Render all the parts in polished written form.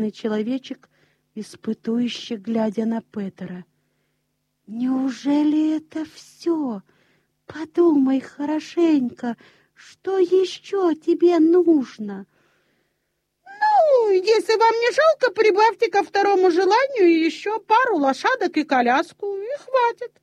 Человечек, испытующе глядя на Петера. «Неужели это все? Подумай хорошенько, что еще тебе нужно?» «Ну, если вам не жалко, прибавьте ко второму желанию еще пару лошадок и коляску, и хватит».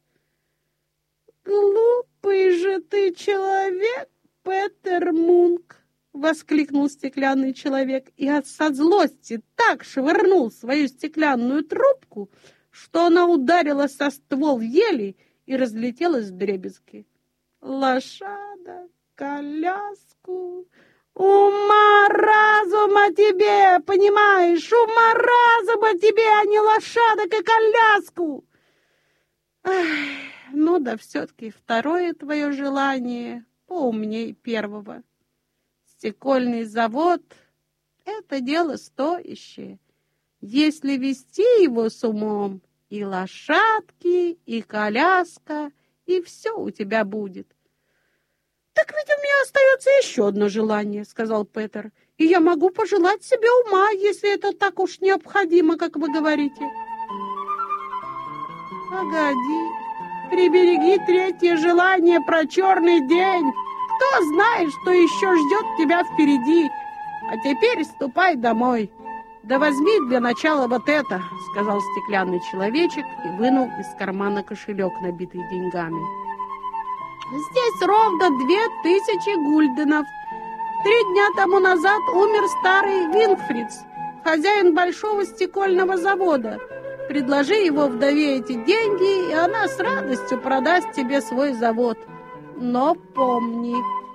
«Глупый же ты человек, Петер Мунк!» — воскликнул стеклянный человек и со злости так швырнул свою стеклянную трубку, что она ударила со ствол ели и разлетелась вдребезги. «Лошадок, коляску, ума-разума тебе, понимаешь, ума-разума тебе, а не лошадок и коляску!» «Ах, ну да все-таки второе твое желание поумней первого. Стекольный завод — это дело стоящее. Если вести его с умом, и лошадки, и коляска, и все у тебя будет». «Так ведь у меня остается еще одно желание», — сказал Петер, «и я могу пожелать себе ума, если это так уж необходимо, как вы говорите». «Погоди, прибереги третье желание про черный день. Кто знает, что еще ждет тебя впереди. А теперь ступай домой. Да возьми для начала вот это», — сказал стеклянный человечек и вынул из кармана кошелек, набитый деньгами. «Здесь ровно 2000 гульденов. 3 дня тому назад умер старый Вингфриц, хозяин большого стекольного завода. Предложи его вдове эти деньги, и она с радостью продаст тебе свой завод. Но помни,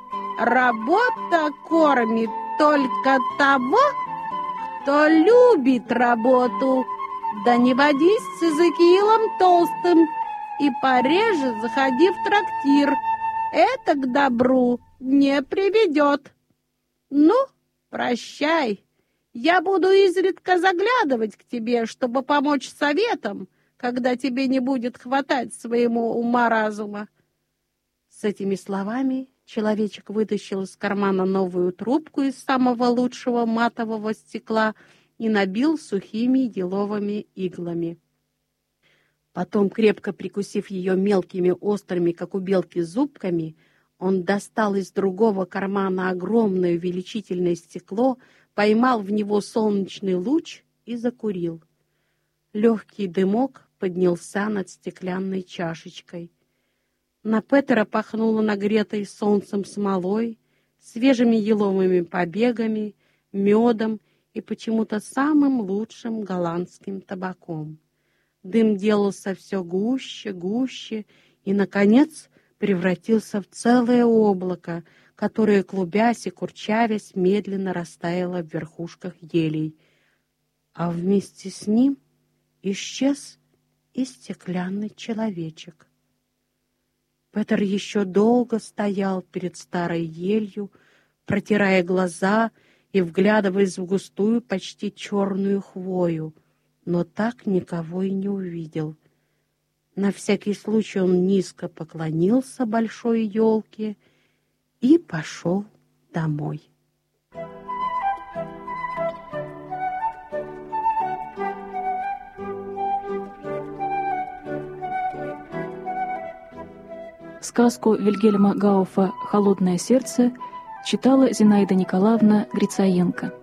работа кормит только того, кто любит работу. Да не водись с Иезекиилом Толстым и пореже заходи в трактир. Это к добру не приведет. Ну, прощай. Я буду изредка заглядывать к тебе, чтобы помочь советам, когда тебе не будет хватать своему ума-разума». С этими словами человечек вытащил из кармана новую трубку из самого лучшего матового стекла и набил сухими еловыми иглами. Потом, крепко прикусив ее мелкими острыми, как у белки, зубками, он достал из другого кармана огромное увеличительное стекло, поймал в него солнечный луч и закурил. Легкий дымок поднялся над стеклянной чашечкой. На Петера пахнуло нагретой солнцем смолой, свежими еловыми побегами, медом и почему-то самым лучшим голландским табаком. Дым делался все гуще, гуще и, наконец, превратился в целое облако, которое, клубясь и курчавясь, медленно растаяло в верхушках елей. А вместе с ним исчез и стеклянный человечек. Петер еще долго стоял перед старой елью, протирая глаза и вглядываясь в густую, почти черную хвою, но так никого и не увидел. На всякий случай он низко поклонился большой елке и пошел домой. Сказку Вильгельма Гауфа «Холодное сердце» читала Зинаида Николаевна Грицаенко.